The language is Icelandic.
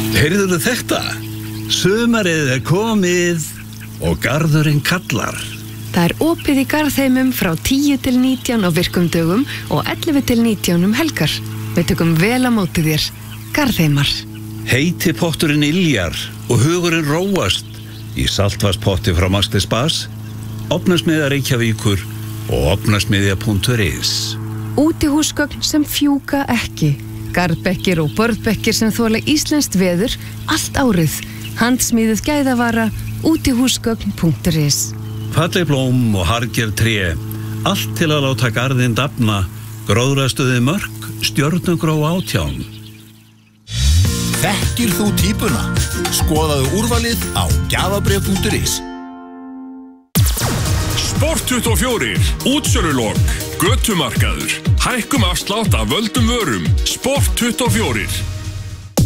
Heyrðuðu þetta? Sumarið komið og garðurinn kallar. Það opið í Garðheimum frá 10 til 19 á virkum dögum og 11 til 19 helgar. Við tökum vel á móti þér. Garðheimar. Heiti potturinn yljar og hugurinn róast í saltvarspotti frá Maxti Spas, Ofnasmiðja Reykjavíkur og ofnasmiðja.is. Útihúsgögn sem fjúka ekki. Garðbekkir og borðbekkir sem þola íslenskt veður allt árið. Handsmíðuð gæðavara útihúsgögn.is. Falleg blóm og harðgerð tré, allt til að láta garðinn dafna, gróðrastuði mörk, stjörnugró 18. Þekkir þú típuna? Skoðaðu úrvalið á gjafabréf.is. Sport24, útsölulok, götumarkaður, hækkum afslátt af völdum vörum. Sport24.